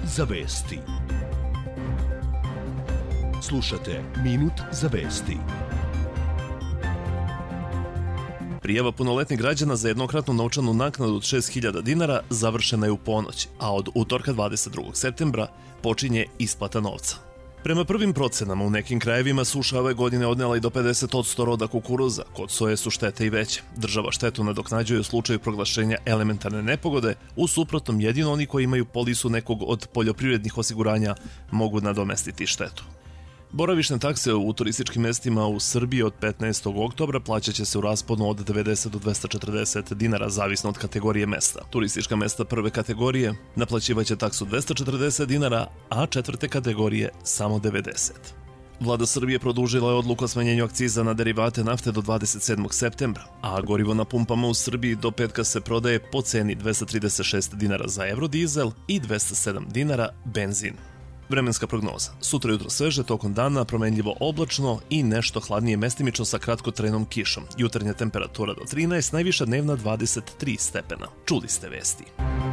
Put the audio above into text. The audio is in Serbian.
za vesti. Slušate Minut za vesti. Prijava punoletnih građana za jednokratnu novčanu naknadu od 6.000 dinara završena je u ponoć, a od utorka 22. septembra počinje isplata novca. Prema prvim procenama, u nekim krajevima suša ove godine odnela i do 50% roda kukuruza, kod soje su štete i veće. Država štetu nadoknađuje u slučaju proglašenja elementarne nepogode, u suprotnom jedino oni koji imaju polisu nekog od poljoprivrednih osiguranja mogu nadomestiti štetu. Boravišne takse u turističkim mestima u Srbiji od 15. oktobra plaćat će se u rasponu od 90 do 240 dinara, zavisno od kategorije mesta. Turistička mesta prve kategorije naplaćivaće taksu 240 dinara, a četvrte kategorije samo 90. Vlada Srbije produžila je odluku o smanjenju akciza na derivate nafte do 27. septembra, a gorivo na pumpama u Srbiji do petka se prodaje po ceni 236 dinara za evrodizel i 207 dinara benzin. Vremenska prognoza. Sutra jutro sveže, tokom dana promenljivo oblačno i nešto hladnije mestimično sa kratkotrajnom kišom. Jutarnja temperatura do 13, najviša dnevna 23 stepena. Čuli ste vesti.